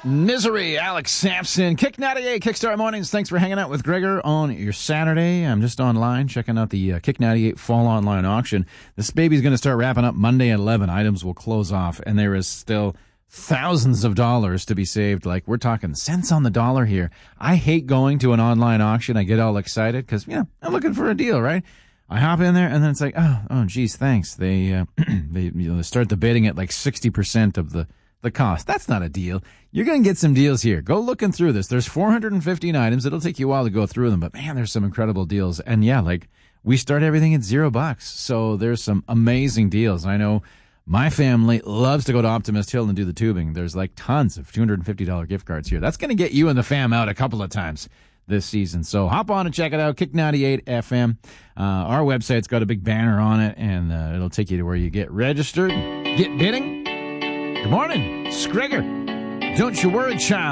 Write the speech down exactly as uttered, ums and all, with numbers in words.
Misery, Alex Sampson, Kick ninety-eight, Kickstart Mornings. Thanks for hanging out with Gregor on your Saturday. I'm just online checking out the uh, Kick ninety-eight Fall Online Auction. This baby's going to start wrapping up Monday at eleven. Items will close off, and there is still thousands of dollars to be saved. Like, we're talking cents on the dollar here. I hate going to an online auction. I get all excited because, you know, I'm looking for a deal, right? I hop in there, and then it's like, oh, oh, geez, thanks. They, uh, they, you know, they start the bidding at like sixty percent of the the cost. That's not a deal. You're going to get some deals here. Go looking through this. There's four hundred fifteen items. It'll take you a while to go through them, but man, there's some incredible deals. And yeah, like, we start everything at zero bucks. So there's some amazing deals. I know my family loves to go to Optimist Hill and do the tubing. There's like tons of two hundred fifty dollars gift cards here. That's going to get you and the fam out a couple of times this season. So hop on and check it out. Kick ninety-eight F M. Uh, our website's got a big banner on it, and uh, it'll take you to where you get registered, get bidding. Good morning, it's Gregor. Don't you worry, child.